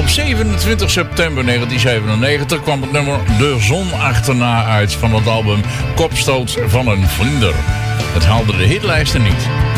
Op 27 september 1997 kwam het nummer De Zon Achterna uit van het album Kopstoot van een Vlinder. Het haalde de hitlijsten niet.